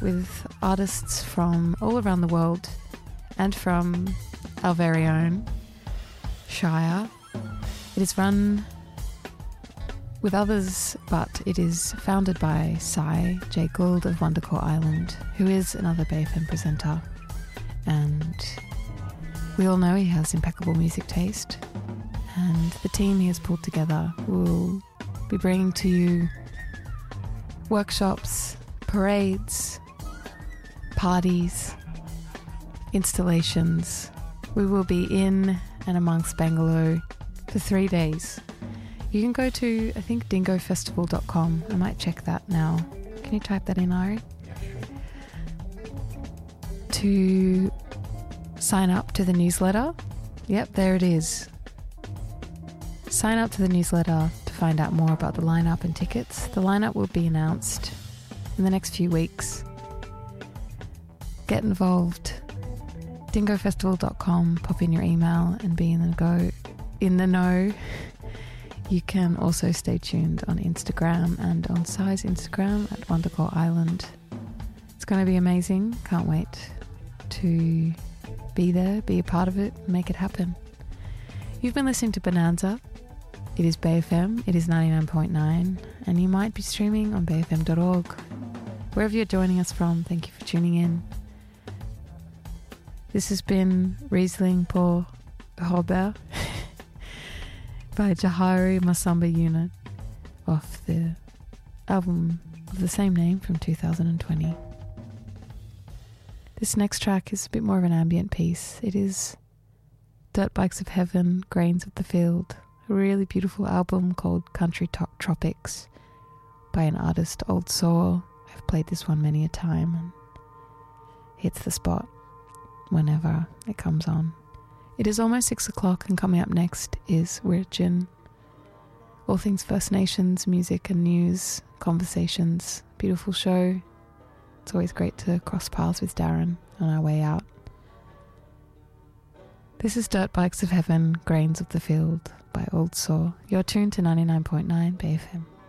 with artists from all around the world and from our very own Shire. It is run with others, but it is founded by Cy J. Gould of Wondercore Island, who is another Bay FM presenter. And we all know he has impeccable music taste. And the team he has pulled together will be bringing to you workshops, parades, parties, installations. We will be in and amongst Bangalore for 3 days. You can go to, I think, dingofestival.com. I might check that now. Can you type that in, Ari? To sign up to the newsletter. Yep, there it is. Sign up to the newsletter to find out more about the lineup and tickets. The lineup will be announced in the next few weeks. Get involved. dingofestival.com, pop in your email and be in the know. You can also stay tuned on Instagram and on Cy's Instagram at Wondercore Island. It's going to be amazing. Can't wait to be there, be a part of it, make it happen. You've been listening to Bonanza. It is Bay FM, it is 99.9, and you might be streaming on bayfm.org. Wherever you're joining us from, thank you for tuning in. This has been Riesling pour Robert by Jahari Masamba Unit off the album of the same name from 2020. This next track is a bit more of an ambient piece. It is Dirt Bikes of Heaven, Grains of the Field, a really beautiful album called Country Tropics by an artist, Old Soul. I've played this one many a time and hits the spot whenever it comes on. It is almost 6 o'clock, and coming up next is Wirgin. All things First Nations, music and news, conversations. Beautiful show. It's always great to cross paths with Darren on our way out. This is Dirt Bikes of Heaven, Grains of the Field by Old Saw. You're tuned to 99.9 Bay FM.